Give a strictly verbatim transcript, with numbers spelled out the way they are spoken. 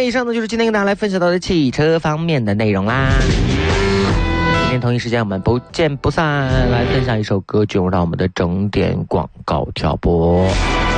以上呢就是今天跟大家来分享到的汽车方面的内容啦。明天同一时间我们不见不散，来分享一首歌，进入到我们的整点广告挑拨。